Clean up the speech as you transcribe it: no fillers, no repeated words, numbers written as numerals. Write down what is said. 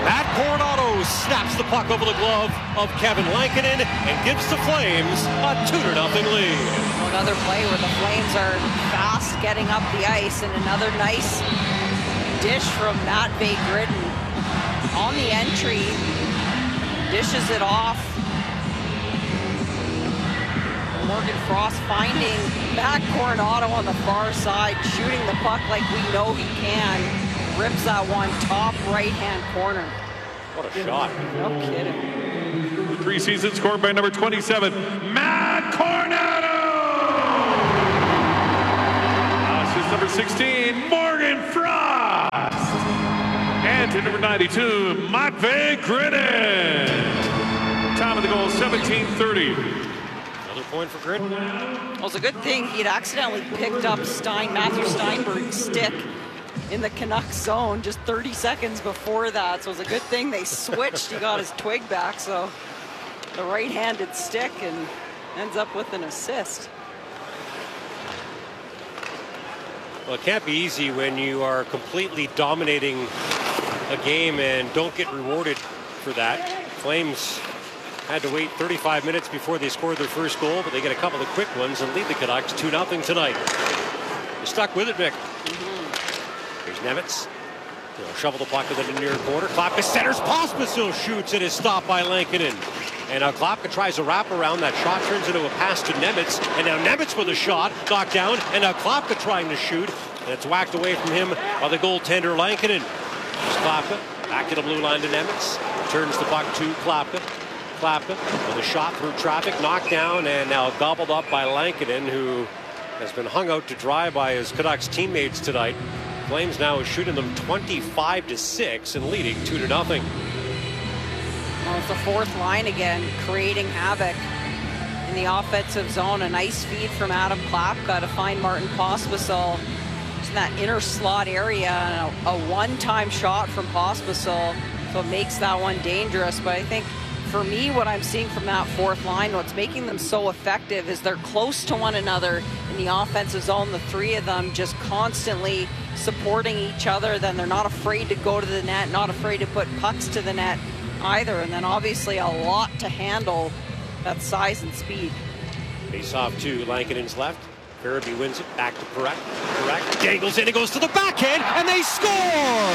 Matt Coronado snaps the puck over the glove of Kevin Lankinen and gives the Flames a 2-0 lead. Another play where the Flames are fast getting up the ice, and another nice dish from Matt Gridden on the entry, dishes it off. Morgan Frost finding Matt Coronado on the far side, shooting the puck like we know he can. Rips that one top right-hand corner. What a shot. No kidding. The preseason scored by number 27, Matt Coronado! Assist number 16, Morgan Frost! And to number 92, Matvei Gridden! Time of the goal, 17:30. Another point for Gridden. Well, it's a good thing he'd accidentally picked up Matthew Steinberg's stick in the Canucks zone just 30 seconds before that. So it was a good thing they switched. He got his twig back, so the right-handed stick, and ends up with an assist. Well, it can't be easy when you are completely dominating a game and don't get rewarded for that. Flames had to wait 35 minutes before they scored their first goal, but they get a couple of quick ones and lead the Canucks 2-0 tonight. You're stuck with it, Vic. Here's Nemitz. He'll shovel the puck to the near corner. Klapka centers. Pospisil shoots. It is stopped by Lankinen. And now Klapka tries to wrap around. That shot turns into a pass to Nemitz. And now Nemitz with a shot. Knocked down. And now Klapka trying to shoot. And it's whacked away from him by the goaltender Lankinen. Here's Klapka. Back to the blue line to Nemitz. Turns the puck to Klapka. Klapka with a shot through traffic. Knocked down and now gobbled up by Lankinen, who has been hung out to dry by his Canucks teammates tonight. Flames now is shooting them 25-6 and leading 2-0. Well, it's the fourth line again, creating havoc in the offensive zone. A nice feed from Adam Klapka to find Martin Pospisil just in that inner slot area. And a one-time shot from Pospisil, so it makes that one dangerous. But I think for me, what I'm seeing from that fourth line, what's making them so effective is they're close to one another in the offensive zone. The three of them just constantly supporting each other. Then they're not afraid to go to the net, not afraid to put pucks to the net either. And then obviously a lot to handle that size and speed. Face off to Lankinen's left. Farabee wins it back to Perret. Perret dangles in, it goes to the backhand, and they score!